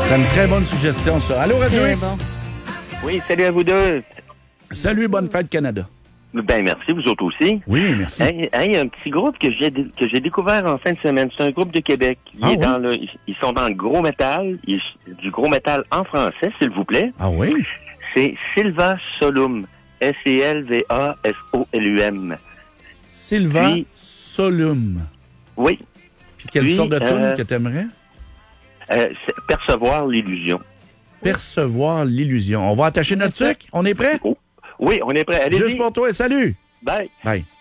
C'est une très bonne suggestion, ça. Allô, Radio C'est X? bon. Oui, salut à vous deux. Salut, bonne fête, Canada. Ben merci, vous autres aussi. Oui, merci. Hey, un petit groupe que j'ai découvert en fin de semaine. C'est un groupe de Québec. Ils sont dans le gros métal. Du gros métal en français, s'il vous plaît. Ah oui? C'est Silva Solum. Silvasolum. Silva Solum. Oui. Puis quelle sorte de tune que t'aimerais? C'est Percevoir l'illusion. Percevoir l'illusion. On va attacher notre sucre? On est prêt? Oh. Oui, on est prêt. Allez-y. Juste pour toi, salut! Bye. Bye.